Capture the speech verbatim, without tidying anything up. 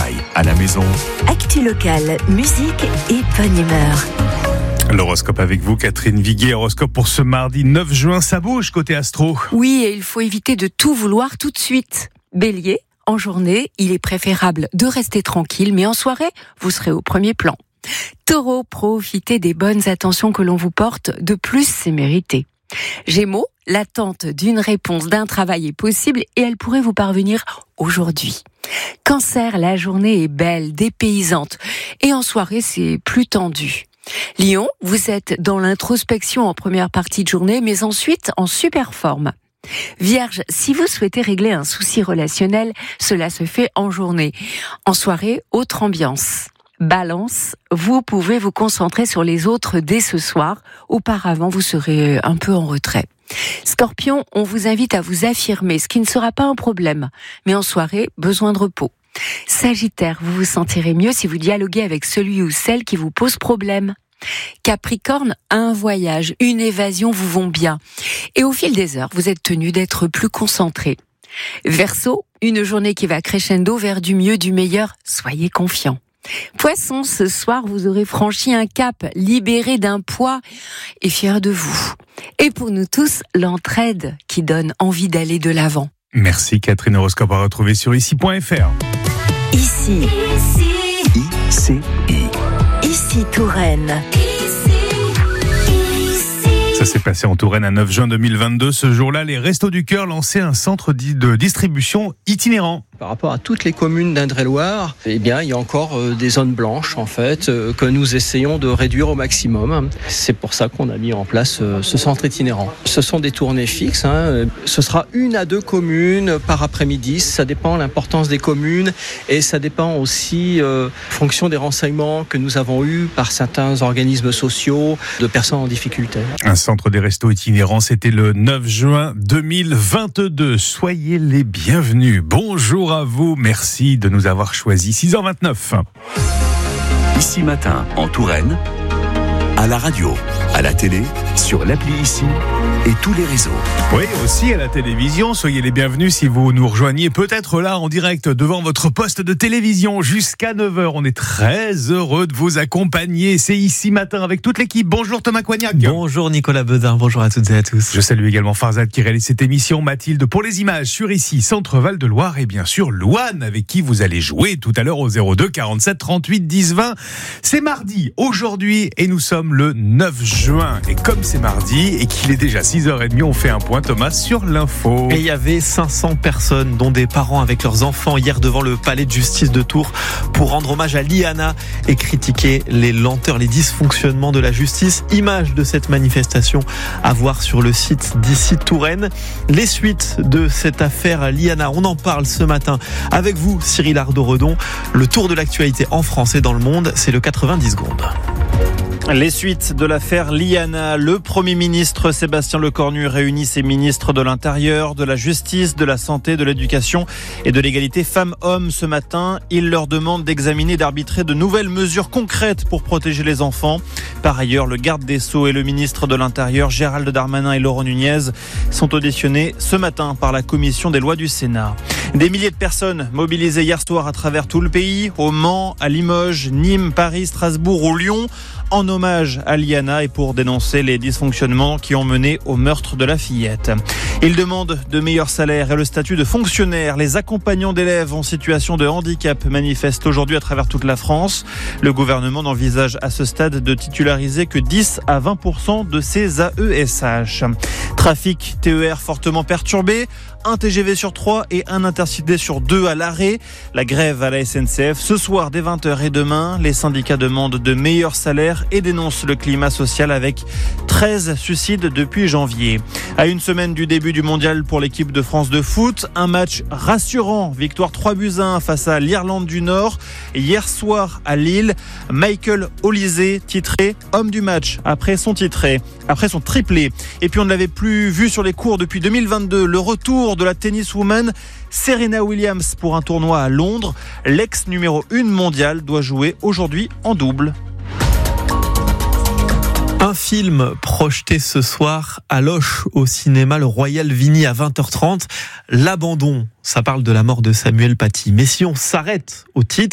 travail, à la maison. Actu locale, musique et bonne humeur. L'horoscope avec vous, Catherine Viguier. Horoscope pour ce mardi neuf juin, ça bouge côté astro. Oui, et il faut éviter de tout vouloir tout de suite. Bélier, en journée, il est préférable de rester tranquille, mais en soirée, vous serez au premier plan. Taureau, profitez des bonnes attentions que l'on vous porte, de plus c'est mérité. Gémeaux, l'attente d'une réponse d'un travail est possible et elle pourrait vous parvenir aujourd'hui. Cancer, la journée est belle, dépaysante et en soirée c'est plus tendu. Lion, vous êtes dans l'introspection en première partie de journée mais ensuite en super forme. Vierge, si vous souhaitez régler un souci relationnel, cela se fait en journée. En soirée, autre ambiance. Balance, vous pouvez vous concentrer sur les autres dès ce soir. Auparavant, vous serez un peu en retrait. Scorpion, on vous invite à vous affirmer, ce qui ne sera pas un problème. Mais en soirée, besoin de repos. Sagittaire, vous vous sentirez mieux si vous dialoguez avec celui ou celle qui vous pose problème. Capricorne, un voyage, une évasion vous vont bien. Et au fil des heures, vous êtes tenu d'être plus concentré. Verseau, une journée qui va crescendo vers du mieux, du meilleur. Soyez confiant. Poisson, ce soir, vous aurez franchi un cap, libéré d'un poids et fier de vous. Et pour nous tous, l'entraide qui donne envie d'aller de l'avant. Merci Catherine. Horoscope à retrouver sur ici point f r. Ici, I C I. ici Touraine. Ça s'est passé en Touraine à neuf juin deux mille vingt-deux. Ce jour-là, les Restos du Cœur lançaient un centre de distribution itinérant. Par rapport à toutes les communes d'Indre-et-Loire, eh bien, il y a encore euh, des zones blanches en fait euh, que nous essayons de réduire au maximum. C'est pour ça qu'on a mis en place euh, ce centre itinérant. Ce sont des tournées fixes. Hein. Ce sera une à deux communes par après-midi. Ça dépend de l'importance des communes et ça dépend aussi euh, en fonction des renseignements que nous avons eus par certains organismes sociaux de personnes en difficulté. Un centre des restos itinérants, c'était le neuf juin deux mille vingt-deux. Soyez les bienvenus. Bonjour à vous, merci de nous avoir choisis. six heures vingt-neuf. Ici Matin, en Touraine, à la radio, à la télé, sur l'appli Ici et tous les réseaux. Oui, aussi à la télévision. Soyez les bienvenus si vous nous rejoignez peut-être là en direct devant votre poste de télévision jusqu'à neuf heures. On est très heureux de vous accompagner. C'est Ici Matin avec toute l'équipe. Bonjour Thomas Coignac. Bonjour Nicolas Bedin, bonjour à toutes et à tous. Je salue également Farzad qui réalise cette émission, Mathilde pour les images sur Ici, Centre Val de Loire et bien sûr Louane avec qui vous allez jouer tout à l'heure au zéro deux quarante-sept trente-huit dix vingt. C'est mardi aujourd'hui et nous sommes le neuf juin. Et comme c'est mardi et qu'il est déjà six heures trente, on fait un point Thomas sur l'info. Et il y avait cinq cents personnes, dont des parents avec leurs enfants, hier devant le palais de justice de Tours pour rendre hommage à Liana et critiquer les lenteurs, les dysfonctionnements de la justice. Image de cette manifestation à voir sur le site d'Ici Touraine. Les suites de cette affaire Liana, on en parle ce matin avec vous Cyril Ardo-Redon. Le tour de l'actualité en France et dans le monde, c'est le quatre-vingt-dix secondes. Les suites de l'affaire Liana. Le Premier ministre Sébastien Lecornu réunit ses ministres de l'Intérieur, de la Justice, de la Santé, de l'Éducation et de l'égalité femmes-hommes ce matin. Il leur demande d'examiner et d'arbitrer de nouvelles mesures concrètes pour protéger les enfants. Par ailleurs, le garde des Sceaux et le ministre de l'Intérieur, Gérald Darmanin et Laurent Nunez, sont auditionnés ce matin par la Commission des lois du Sénat. Des milliers de personnes mobilisées hier soir à travers tout le pays, au Mans, à Limoges, Nîmes, Paris, Strasbourg ou Lyon, en hommage à Liana et pour dénoncer les dysfonctionnements qui ont mené au meurtre de la fillette. Ils demandent de meilleurs salaires et le statut de fonctionnaire. Les accompagnants d'élèves en situation de handicap manifestent aujourd'hui à travers toute la France. Le gouvernement n'envisage à ce stade de titulariser que dix à vingt pour cent de ces A E S H. Trafic T E R fortement perturbé. Un T G V sur trois et un Intercité sur deux à l'arrêt. La grève à la S N C F ce soir dès vingt heures et demain. Les syndicats demandent de meilleurs salaires et dénoncent le climat social avec treize suicides depuis janvier. À une semaine du début du mondial pour l'équipe de France de foot, un match rassurant. Victoire trois buts à un face à l'Irlande du Nord. Hier soir à Lille, Michael Olise titré homme du match après son titré, après son triplé. Et puis on ne l'avait plus vu sur les cours depuis deux mille vingt-deux. Le retour de la tenniswoman Serena Williams pour un tournoi à Londres. L'ex numéro un mondiale doit jouer aujourd'hui en double. Un film projeté ce soir à Loches au cinéma Le Royal Vigny à vingt heures trente. L'abandon, ça parle de la mort de Samuel Paty. Mais si on s'arrête au titre,